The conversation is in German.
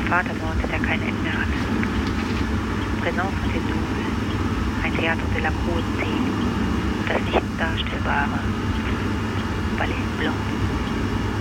Vatermord, der kein Ende hat. Présence intellectuelle, ein Theater de la Cruauté, das Nicht-Darstellbare. Ballet Blanc.